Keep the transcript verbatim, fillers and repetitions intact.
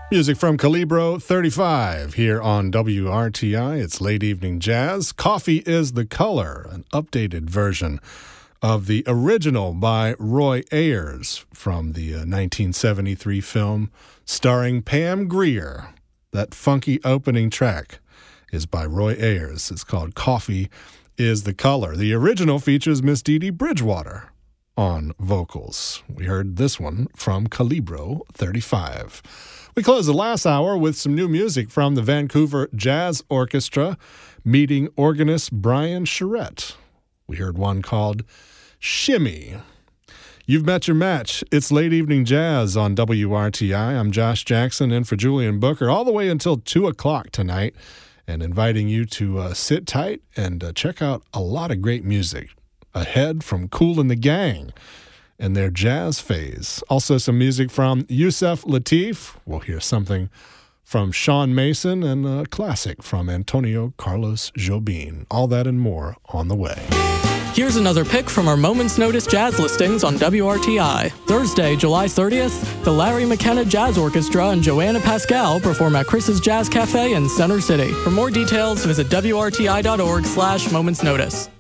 Music from Calibro thirty-five here on W R T I. It's Late Evening Jazz. Coffee is the Color, an updated version of the original by Roy Ayers from the uh, nineteen seventy-three film starring Pam Grier. That funky opening track is by Roy Ayers. It's called Coffee is the Color. The original features Miss Dee Dee Bridgewater on vocals. We heard this one from Calibro thirty-five. We close the last hour with some new music from the Vancouver Jazz Orchestra, meeting organist Brian Charette. We heard one called Shimmy. You've met your match. It's Late Evening Jazz on W R T I. I'm Josh Jackson in for Julian Booker all the way until two o'clock tonight, and inviting you to uh, sit tight and uh, check out a lot of great music ahead from Kool and the Gang and their jazz phase. Also some music from Yusef Lateef. We'll hear something from Sean Mason and a classic from Antonio Carlos Jobim. All that and more on the way. Here's another pick from our Moment's Notice jazz listings on W R T I. Thursday, July thirtieth, the Larry McKenna Jazz Orchestra and Joanna Pascal perform at Chris's Jazz Cafe in Center City. For more details, visit W R T I dot org slash Moment's Notice.